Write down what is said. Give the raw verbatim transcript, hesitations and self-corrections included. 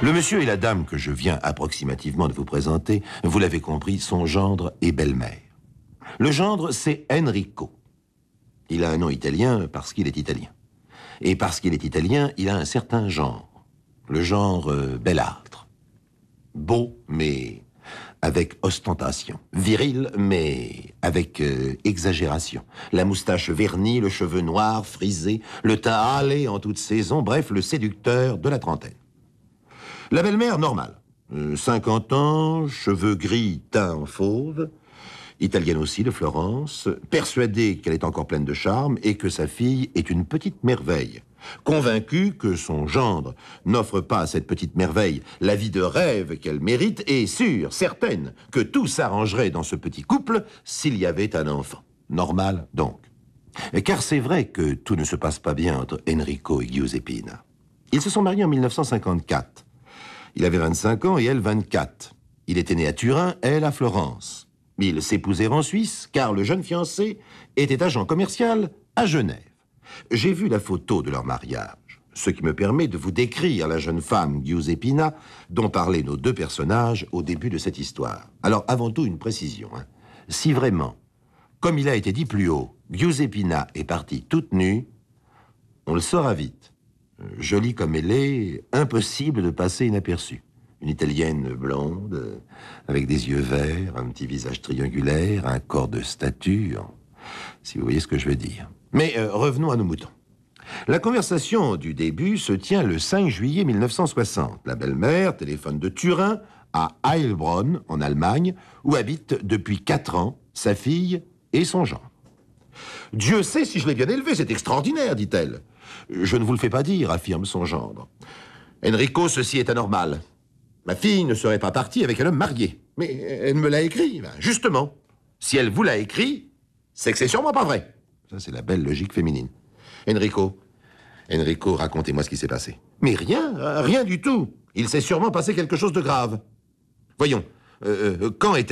Le monsieur et la dame que je viens approximativement de vous présenter, vous l'avez compris, sont gendre et belle-mère. Le gendre, c'est Enrico. Il a un nom italien parce qu'il est italien. Et parce qu'il est italien, il a un certain genre. Le genre euh, belâtre. Beau, mais avec ostentation. Viril, mais avec euh, exagération. La moustache vernie, le cheveu noir, frisé, le teint hâlé en toute saison, bref, le séducteur de la trentaine. La belle-mère, normale. Euh, cinquante ans, cheveux gris, teint en fauve. Italienne aussi, de Florence. Persuadée qu'elle est encore pleine de charme et que sa fille est une petite merveille. Convaincue que son gendre n'offre pas à cette petite merveille la vie de rêve qu'elle mérite et sûre, certaine, que tout s'arrangerait dans ce petit couple s'il y avait un enfant. Normal, donc. Car c'est vrai que tout ne se passe pas bien entre Enrico et Giuseppina. Ils se sont mariés en mille neuf cent cinquante-quatre. Il avait vingt-cinq ans et elle vingt-quatre. Il était né à Turin, elle à Florence. Ils s'épousèrent en Suisse, car le jeune fiancé était agent commercial à Genève. J'ai vu la photo de leur mariage, ce qui me permet de vous décrire la jeune femme Giuseppina dont parlaient nos deux personnages au début de cette histoire. Alors, avant tout, une précision. Hein. Si vraiment, comme il a été dit plus haut, Giuseppina est partie toute nue, on le saura vite. Jolie comme elle est, impossible de passer inaperçue. Une Italienne blonde, avec des yeux verts, un petit visage triangulaire, un corps de statue, si vous voyez ce que je veux dire. Mais euh, revenons à nos moutons. La conversation du début se tient le cinq juillet mille neuf cent soixante. La belle-mère téléphone de Turin à Heilbronn, en Allemagne, où habitent depuis quatre ans sa fille et son gendre. « Dieu sait si je l'ai bien élevé, c'est extraordinaire, dit-elle. »« Je ne vous le fais pas dire, affirme son gendre. Enrico, ceci est anormal. Ma fille ne serait pas partie avec un homme marié. Mais elle me l'a écrit. Ben, justement, si elle vous l'a écrit, c'est que c'est sûrement pas vrai. » Ça, c'est la belle logique féminine. « Enrico, Enrico, racontez-moi ce qui s'est passé. »« Mais rien, rien du tout. Il s'est sûrement passé quelque chose de grave. Voyons, euh, quand était